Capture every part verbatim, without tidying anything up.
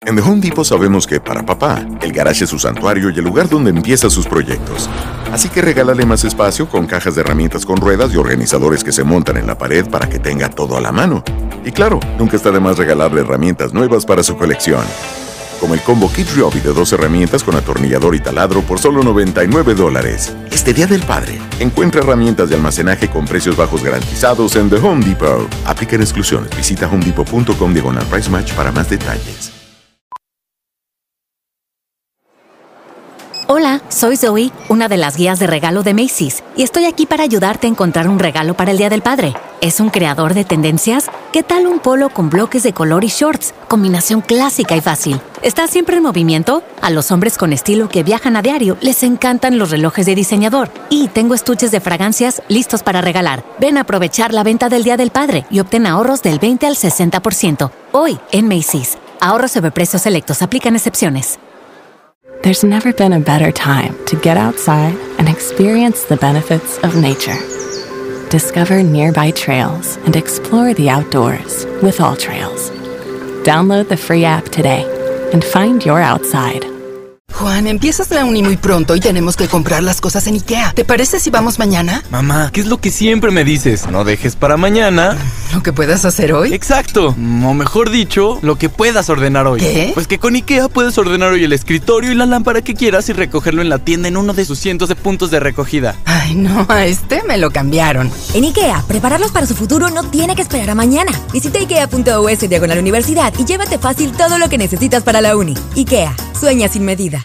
En The Home Depot sabemos que para papá, el garaje es su santuario y el lugar donde empieza sus proyectos. Así que regálale más espacio con cajas de herramientas con ruedas y organizadores que se montan en la pared para que tenga todo a la mano. Y claro, nunca está de más regalarle herramientas nuevas para su colección. Como el combo Kid Ryobi de dos herramientas con atornillador y taladro por solo noventa y nueve dólares. Este Día del Padre, encuentra herramientas de almacenaje con precios bajos garantizados en The Home Depot. Aplican exclusiones. Visita homedepot.com diagonal price match para más detalles. Hola, soy Zoe, una de las guías de regalo de Macy's, y estoy aquí para ayudarte a encontrar un regalo para el Día del Padre. ¿Es un creador de tendencias? ¿Qué tal un polo con bloques de color y shorts? Combinación clásica y fácil. ¿Está siempre en movimiento? A los hombres con estilo que viajan a diario les encantan los relojes de diseñador. Y tengo estuches de fragancias listos para regalar. Ven a aprovechar la venta del Día del Padre y obtén ahorros del veinte al sesenta por ciento. Hoy en Macy's. Ahorros sobre precios selectos. Aplican excepciones. There's never been a better time to get outside and experience the benefits of nature. Discover nearby trails and explore the outdoors with All Trails. Download the free app today and find your outside. Juan, empiezas la uni muy pronto y tenemos que comprar las cosas en IKEA. ¿Te parece si vamos mañana? Mamá, ¿qué es lo que siempre me dices? No dejes para mañana ¿lo que puedas hacer hoy? Exacto, o mejor dicho, lo que puedas ordenar hoy. ¿Qué? Pues que con IKEA puedes ordenar hoy el escritorio y la lámpara que quieras y recogerlo en la tienda en uno de sus cientos de puntos de recogida. Ay, no, a este me lo cambiaron. En IKEA, prepararlos para su futuro no tiene que esperar a mañana. Visita ikea.us diagonal universidad y llévate fácil todo lo que necesitas para la uni. IKEA, sueña sin medida.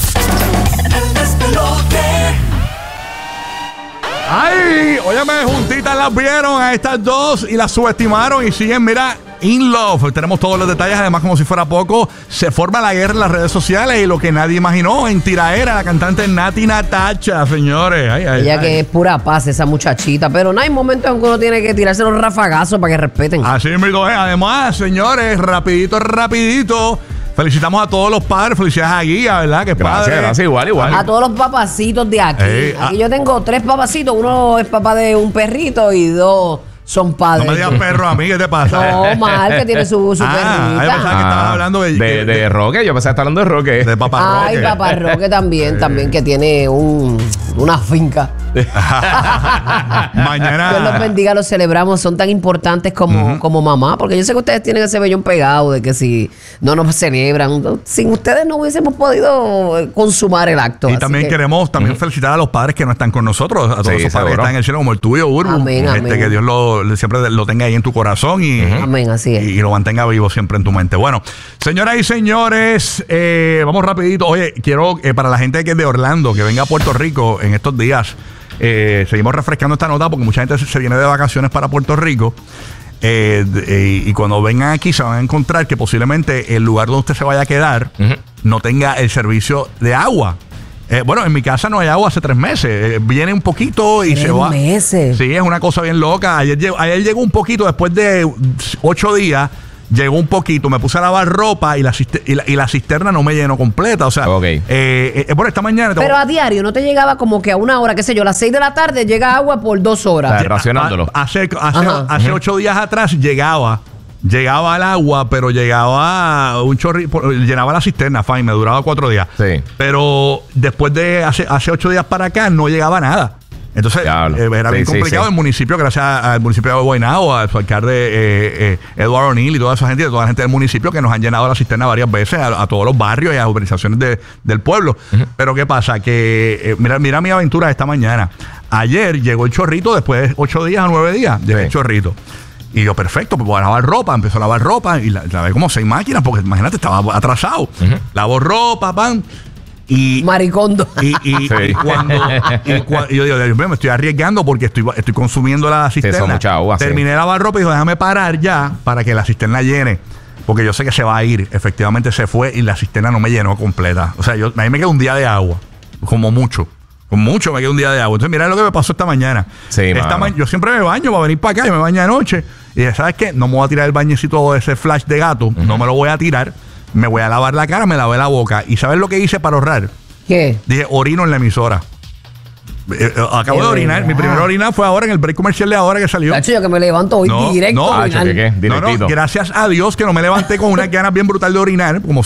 ¡Ay! Óyeme, juntitas las vieron a estas dos y las subestimaron y siguen, mira, in love. Tenemos todos los detalles, además, como si fuera poco, se forma la guerra en las redes sociales y lo que nadie imaginó, en tiraera, la cantante Nati Natasha, señores. Ay, ay, Ella ay. que es pura paz, esa muchachita, pero no hay momentos en que uno tiene que tirarse los rafagazos para que respeten. Así mismo es. Además, señores, rapidito, rapidito. Felicitamos a todos los padres, felicidades a Guía, ¿verdad? Que Gracias, padre. gracias, igual, igual. A todos los papacitos de aquí. Ey, aquí ah. yo tengo tres papacitos, uno es papá de un perrito y dos son padres. No me digas perro a mí, ¿qué te pasa? No, mal, que tiene su, su Ah, perrita. yo pensaba que estabas hablando de, de, de Roque, yo pensaba que estabas hablando de Roque. de Papá Ay, Roque. papá Roque también, también que tiene un, una finca. Mañana. Dios los bendiga, los celebramos, son tan importantes como, uh-huh. como mamá, porque yo sé que ustedes tienen ese vellón pegado de que si no nos celebran, sin ustedes no hubiésemos podido consumar el acto. Y así también que, queremos también uh-huh. felicitar a los padres que no están con nosotros, a todos Sí, esos padres seguro. que están en el cielo, como el tuyo, Urbu. Amén, este, amén. Que Dios lo, siempre lo tenga ahí en tu corazón y, uh-huh. Amén, así es. y, y lo mantenga vivo siempre en tu mente. Bueno, señoras y señores, eh, vamos rapidito. Oye, quiero eh, para la gente que es de Orlando, que venga a Puerto Rico en estos días, eh, seguimos refrescando esta nota porque mucha gente se, se viene de vacaciones para Puerto Rico. Eh, eh, y cuando vengan aquí se van a encontrar que posiblemente el lugar donde usted se vaya a quedar uh-huh. no tenga el servicio de agua. Eh, bueno, en mi casa no hay agua hace tres meses. Eh, viene un poquito y tres se va. meses. Sí, es una cosa bien loca. Ayer llegó, ayer llegó un poquito, después de ocho días, llegó un poquito. Me puse a lavar ropa y la, y la, y la cisterna no me llenó completa. O sea, okay. eh, eh, bueno, esta mañana. Pero a diario, ¿no te llegaba como que a una hora, qué sé yo, a las seis de la tarde llega agua por dos horas? O sea, racionándolo. A, hace hace, hace uh-huh. ocho días atrás llegaba. Llegaba al agua, pero llegaba un chorrito, llenaba la cisterna, fine, me duraba cuatro días. Sí. Pero después de hace, hace ocho días para acá no llegaba nada. Entonces eh, era sí, bien complicado. Sí, sí. El municipio, gracias al municipio de Guaynabo, a su alcalde eh, eh, Eduardo O'Neill y toda esa gente, toda la gente del municipio que nos han llenado la cisterna varias veces a, a todos los barrios y a las urbanizaciones de, del pueblo. Uh-huh. Pero ¿qué pasa? Que eh, mira, mira mi aventura esta mañana. Ayer llegó el chorrito después de ocho días a nueve días. Llegó sí. el chorrito. Y yo, perfecto, pues voy a lavar ropa. Empezó a lavar ropa y la, lavé como seis máquinas porque imagínate, estaba atrasado. Uh-huh. Lavo ropa, pan. Y, Maricondo. Y, y, sí. y cuando y cuando, y yo digo, Dios mío, me estoy arriesgando porque estoy, estoy consumiendo la cisterna. Sí, mucha agua, Terminé sí. de lavar ropa y dijo, déjame parar ya para que la cisterna llene. Porque yo sé que se va a ir. Efectivamente se fue y la cisterna no me llenó completa. O sea, yo, a mí me queda un día de agua. Como mucho. Con mucho me queda un día de agua. Entonces, mira lo que me pasó esta mañana. Sí, esta ma- yo siempre me baño para venir para acá y me baño anoche. Y dije, ¿sabes qué? No me voy a tirar el bañecito de ese flash de gato. Uh-huh. No me lo voy a tirar. Me voy a lavar la cara, me lavé la boca. ¿Y sabes lo que hice para ahorrar? ¿Qué? Dije, orino en la emisora. Eh, acabo De de orinar. verdad. Mi primera orina fue ahora en el break comercial de ahora que salió. Tacho, yo que me levanto hoy No, directo. no, a Hacho, orinar. ¿qué, qué? No, no, Directito. gracias a Dios que no me levanté con una ganas bien brutal de orinar, como